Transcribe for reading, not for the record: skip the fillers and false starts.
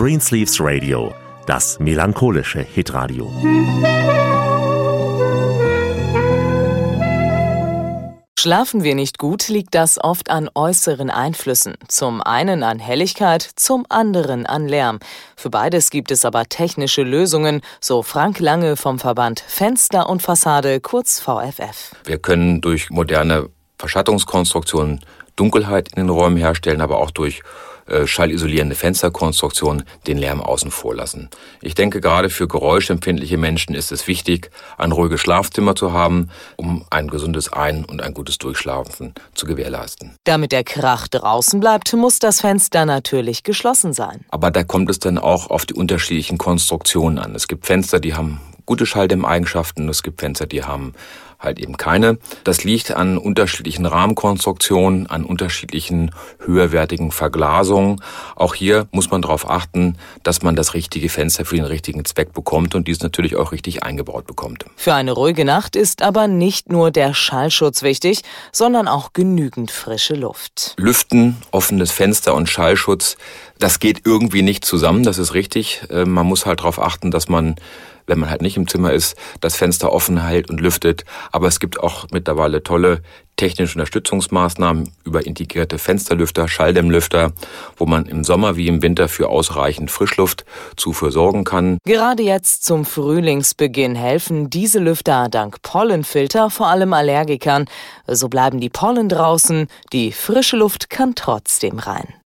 Greensleeves Radio, das melancholische Hitradio. Schlafen wir nicht gut, liegt das oft an äußeren Einflüssen. Zum einen an Helligkeit, zum anderen an Lärm. Für beides gibt es aber technische Lösungen, so Frank Lange vom Verband Fenster und Fassade, kurz VFF. Wir können durch moderne Verschattungskonstruktionen Dunkelheit in den Räumen herstellen, aber auch durch schallisolierende Fensterkonstruktionen den Lärm außen vor lassen. Ich denke, gerade für geräuschempfindliche Menschen ist es wichtig, ein ruhiges Schlafzimmer zu haben, um ein gesundes Ein- und ein gutes Durchschlafen zu gewährleisten. Damit der Krach draußen bleibt, muss das Fenster natürlich geschlossen sein. Aber da kommt es dann auch auf die unterschiedlichen Konstruktionen an. Es gibt Fenster, die haben gute Schalldämmeigenschaften, es gibt Fenster, die haben halt eben keine. Das liegt an unterschiedlichen Rahmenkonstruktionen, an unterschiedlichen höherwertigen Verglasungen. Auch hier muss man darauf achten, dass man das richtige Fenster für den richtigen Zweck bekommt und dies natürlich auch richtig eingebaut bekommt. Für eine ruhige Nacht ist aber nicht nur der Schallschutz wichtig, sondern auch genügend frische Luft. Lüften, offenes Fenster und Schallschutz, das geht irgendwie nicht zusammen, das ist richtig. Man muss halt darauf achten, dass man, wenn man halt nicht im Zimmer ist, das Fenster offen hält und lüftet. Aber es gibt auch mittlerweile tolle technische Unterstützungsmaßnahmen über integrierte Fensterlüfter, Schalldämmlüfter, wo man im Sommer wie im Winter für ausreichend Frischluftzufuhr sorgen kann. Gerade jetzt zum Frühlingsbeginn helfen diese Lüfter dank Pollenfilter vor allem Allergikern. So bleiben die Pollen draußen, die frische Luft kann trotzdem rein.